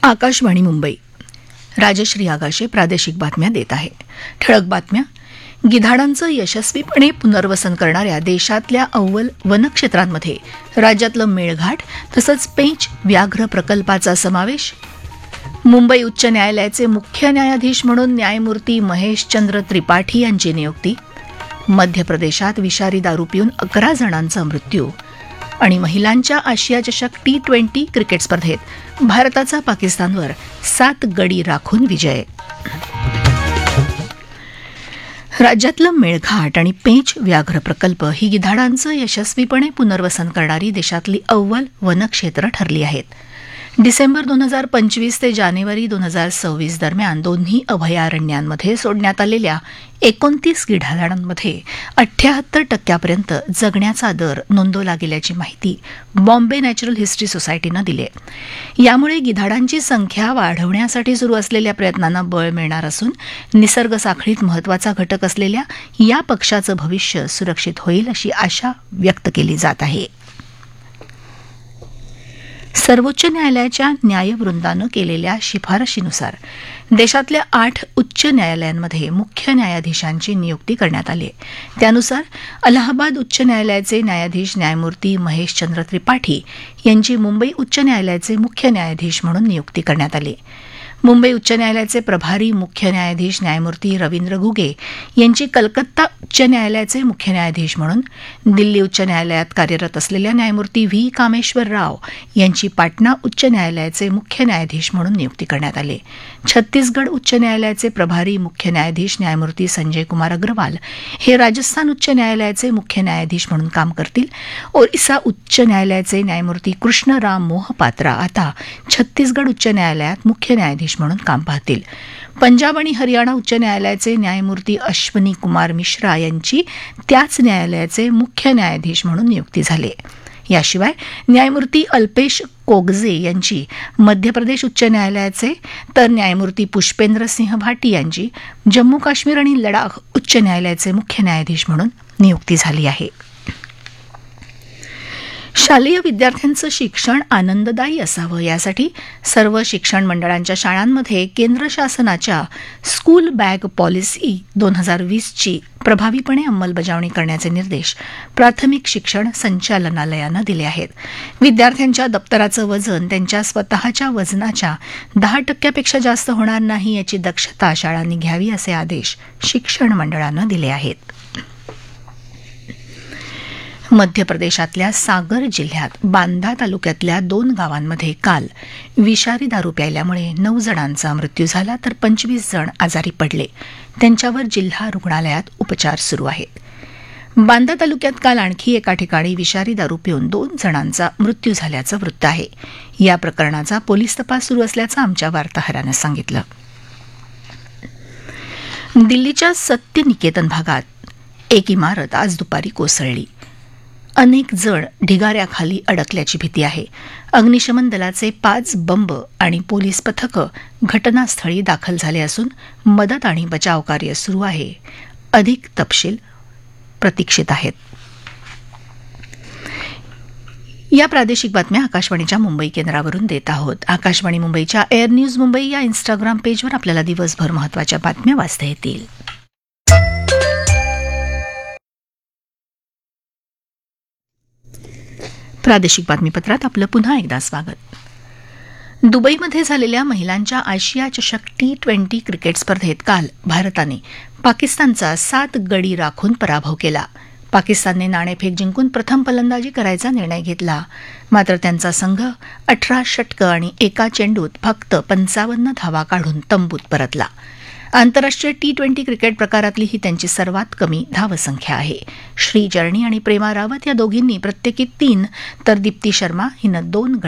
आकाशवाणी मुंबई. राजश्री आगाशे प्रादेशिक बातम्या देत आहे. ठळक बातम्या. गिधाडांचं यशस्वीपणे पुनर्वसन करणाऱ्या देशातल्या अव्वल वनक्षेत्रांमध्ये राज्यातलं मेळघाट तसंच पेंच व्याघ्र प्रकल्पाचा समावेश. मुंबई उच्च न्यायालयाचे मुख्य न्यायाधीश म्हणून न्यायमूर्ती महेशचंद्र त्रिपाठी यांची नियुक्ती. मध्य प्रदेशात विषारी दारू पिऊन 11 जणांचा मृत्यू. आणि महिलांच्या आशिया चषक T20 क्रिकेट स्पर्धेत भारताचा पाकिस्तानवर 7 गडी राखून विजय. राज्यातलं मेळघाट आणि पेंच व्याघ्र प्रकल्प ही गिधाडांचं यशस्वीपणे पुनर्वसन करणारी देशातली अव्वल वनक्षेत्र ठरली आहेत. डिसेंबर 2025 ते जानेवारी 2026 दरम्यान दोन्ही अभयारण्यांमध्ये सोडण्यात आलेल्या 29 गिधाडांमध्ये 78% जगण्याचा दर नोंदवला गेल्याची माहिती बॉम्बे नॅचरल हिस्ट्री सोसायटीनं दिली आहे. यामुळे गिधाडांची संख्या वाढवण्यासाठी सुरू असलेल्या प्रयत्नांना बळ मिळणार असून निसर्ग साखळीत महत्त्वाचा घटक असलेल्या या पक्षाचं भविष्य सुरक्षित होईल अशी आशा व्यक्त केली जात आहे. सर्वोच्च न्यायालयाच्या न्यायवृंदानं केलेल्या शिफारशीनुसार देशातल्या 8 उच्च न्यायालयांमध्ये मुख्य न्यायाधीशांची नियुक्ती करण्यात आली आहे. त्यानुसार अलाहाबाद उच्च न्यायालयाचे न्यायाधीश न्यायमूर्ती महेशचंद्र त्रिपाठी यांची मुंबई उच्च न्यायालयाचे मुख्य न्यायाधीश म्हणून नियुक्ती करण्यात आली. मुंबई उच्च न्यायालयाचे प्रभारी मुख्य न्यायाधीश न्यायमूर्ती रवींद्र घुगे यांची कलकत्ता उच्च न्यायालयाचे मुख्य न्यायाधीश म्हणून, दिल्ली उच्च न्यायालयात कार्यरत असलेल्या न्यायमूर्ती व्ही कामेश्वर राव यांची पाटणा उच्च न्यायालयाचे मुख्य न्यायाधीश म्हणून नियुक्ती करण्यात आली. छत्तीसगड उच्च न्यायालयाचे प्रभारी मुख्य न्यायाधीश न्यायमूर्ती संजय कुमार अग्रवाल हे राजस्थान उच्च न्यायालयाचे मुख्य न्यायाधीश म्हणून काम करतील. ओरिसा उच्च न्यायालयाचे न्यायमूर्ती कृष्ण राम मोहपात्रा आता छत्तीसगड उच्च न्यायालयात मुख्य न्यायाधीश म्हणून काम पाहतील. पंजाब आणि हरियाणा उच्च न्यायालयाचे न्यायमूर्ती अश्वनी कुमार मिश्रा यांची त्याच न्यायालयाचे मुख्य न्यायाधीश म्हणून नियुक्ती झाली. याशिवाय न्यायमूर्ती अल्पेश कोगजे यांची मध्य प्रदेश उच्च न्यायालयाचे तर न्यायमूर्ती पुष्पेंद्र सिंह भाटी यांची जम्मू काश्मीर आणि लडाख उच्च न्यायालयाचे मुख्य न्यायाधीश म्हणून नियुक्ती झाली आहे. शालेय विद्यार्थ्यांचं शिक्षण आनंददायी असावं यासाठी सर्व शिक्षण मंडळांच्या शाळांमध्ये केंद्र शासनाच्या स्कूल बॅग पॉलिसी 2020ची प्रभावीपणे अंमलबजावणी करण्याचे निर्देश प्राथमिक शिक्षण संचालनालयानं दिले आहेत. विद्यार्थ्यांच्या दप्तराचं वजन त्यांच्या स्वतःच्या वजनाच्या 10% जास्त होणार नाही याची दक्षता शाळांनी घ्यावी असे आदेश शिक्षण मंडळानं दिले आहेत. मध्य प्रदेशातल्या सागर जिल्ह्यात बांदा तालुक्यातल्या 2 गावांमध्ये काल विषारी दारू प्यायल्यामुळे 9 जणांचा मृत्यू झाला तर 25 जण आजारी पडले. त्यांच्यावर जिल्हा रुग्णालयात उपचार सुरू आहेत. बांदा तालुक्यात काल आणखी एका ठिकाणी विषारी दारू पिऊन 2 जणांचा मृत्यू झाल्याचं वृत्त आहे. या प्रकरणाचा पोलीस तपास सुरू असल्याचं आमच्या वार्ताहरानं सांगितलं. दिल्लीच्या सत्यनिकेतन भागात एक इमारत आज दुपारी कोसळली. अनेक जण ढिगाऱ्याखाली अडकल्याची भीती आहे. अग्निशमन दलाचे 5 बंब आणि पोलीस पथकं घटनास्थळी दाखल झाले असून मदत आणि बचाव कार्य सुरू आहे. अधिक तपशील प्रतीक्षित आहेत. या प्रादेशिक बातम्या आकाशवाणीच्या मुंबई केंद्रावरून देत आहोत. आकाशवाणी मुंबईच्या एअर न्यूज मुंबई या इन्स्टाग्राम पेजवर आपल्याला दिवसभर महत्त्वाच्या बातम्या वाचता येतील. प्रादेशिक बातमीपत्रात आपलं पुन्हा एकदा स्वागत. दुबईमध्ये झालेल्या महिलांच्या आशिया चषक T20 क्रिकेट स्पर्धेत काल भारताने पाकिस्तानचा 7 गडी राखून पराभव केला. पाकिस्तानने नाणेफेक जिंकून प्रथम फलंदाजी करायचा निर्णय घेतला. मात्र त्यांचा संघ 18 षटकं आणि एका चेंडूत फक्त 55 धावा काढून तंबूत परतला. आंतरराष्ट्रीय T20 क्रिकेट प्रकारातली ही त्यांची सर्वात कमी धावसंख्या आहे. श्रीजरणी आणि प्रेमा रावत या दोघींनी प्रत्येकी 3 तर दीप्ती शर्मा हिनं 2